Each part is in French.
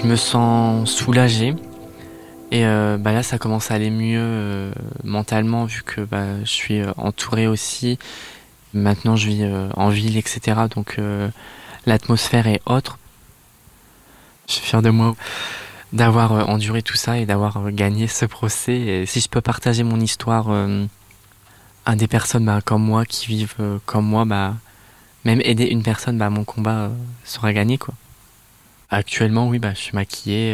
Je me sens soulagé et là ça commence à aller mieux mentalement vu que je suis entouré aussi. Maintenant je vis en ville, etc. Donc l'atmosphère est autre. Je suis fier de moi d'avoir enduré tout ça et d'avoir gagné ce procès. Et si je peux partager mon histoire à des personnes comme moi qui vivent comme moi, même aider une personne, mon combat sera gagné quoi. Actuellement, oui, je suis maquillé,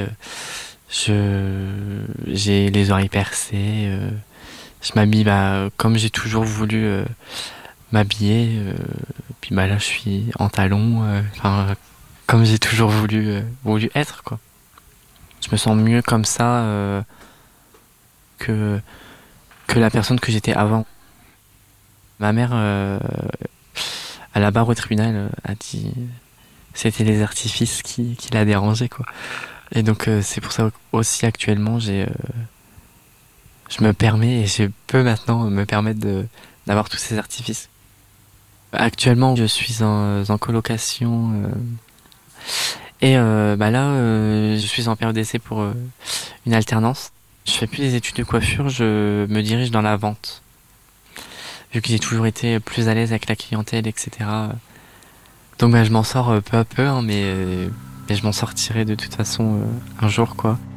j'ai les oreilles percées, je m'habille comme j'ai toujours voulu m'habiller. Puis là, je suis en talons, comme j'ai toujours voulu être quoi. Je me sens mieux comme ça que la personne que j'étais avant. Ma mère, à la barre au tribunal, a dit c'était les artifices qui l'a dérangé quoi. Et donc c'est pour ça aussi actuellement je me permets et je peux maintenant me permettre d'avoir tous ces artifices. Actuellement je suis en colocation et je suis en période d'essai pour une alternance. Je fais plus des études de coiffure, je me dirige dans la vente. Vu que j'ai toujours été plus à l'aise avec la clientèle, etc. Donc je m'en sors peu à peu, hein, mais je m'en sortirai de toute façon un jour quoi.